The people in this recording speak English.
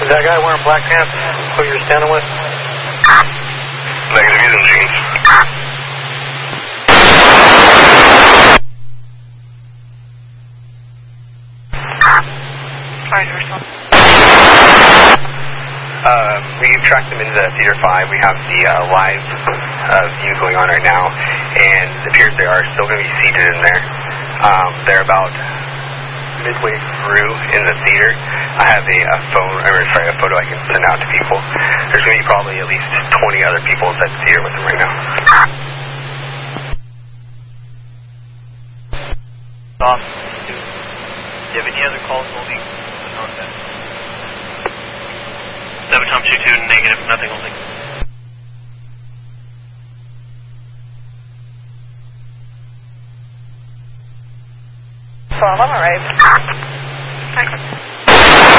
that guy wearing black pants who you're standing with? Negative, he's in jeans. We've tracked them into Theater 5. We have the live view going on right now, and it appears they are still going to be seated in there. They're about midway through in the theater. I have a photo I can send out to people. There's going to be probably at least 20 other people at the theater with them right now. Do you have any other calls holding the north end? 7 Tom 22, negative, nothing holding. So I'm right.